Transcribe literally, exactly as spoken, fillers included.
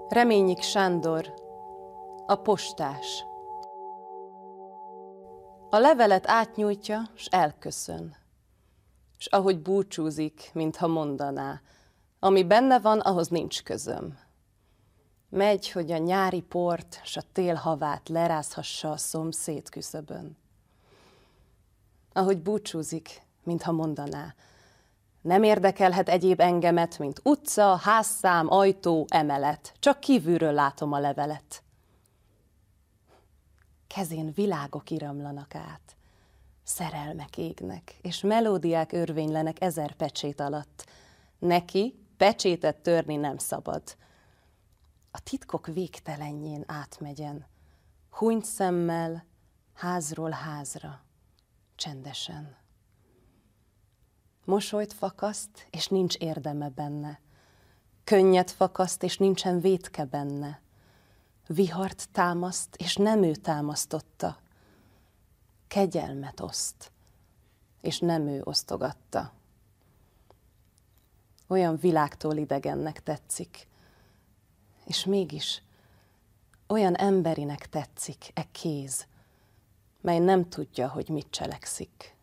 Reményik Sándor, a postás. A levelet átnyújtja, s elköszön. S ahogy búcsúzik, mintha mondaná, ami benne van, ahhoz nincs közöm. Megy, hogy a nyári port, s a tél havát lerázhassa a szomszéd küszöbön. Ahogy búcsúzik, mintha mondaná, nem érdekelhet egyéb engemet, mint utca, házszám, ajtó, emelet. Csak kívülről látom a levelet. Kezén világok iramlanak át, szerelmek égnek, és melódiák örvénylenek ezer pecsét alatt. Neki pecsétet törni nem szabad. A titkok végtelenjén átmegyen, hunyt szemmel, házról házra, csendesen. Mosolyt fakaszt, és nincs érdeme benne. Könnyet fakaszt, és nincsen vétke benne. Vihart támaszt, és nem ő támasztotta. Kegyelmet oszt, és nem ő osztogatta. Olyan világtól idegennek tetszik, és mégis olyan emberinek tetszik e kéz, mely nem tudja, hogy mit cselekszik.